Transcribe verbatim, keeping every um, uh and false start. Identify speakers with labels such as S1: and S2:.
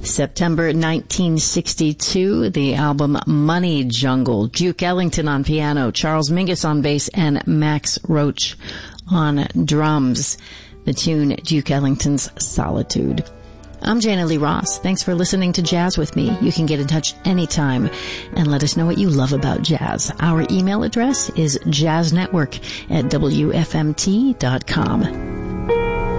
S1: September nineteen sixty-two, the album Money Jungle. Duke Ellington on piano, Charles Mingus on bass, and Max Roach on drums. The tune, Duke Ellington's Solitude. I'm Jana Lee Ross. Thanks for listening to Jazz with me. You can get in touch anytime and let us know what you love about jazz. Our email address is jazznetwork at W F M T dot com.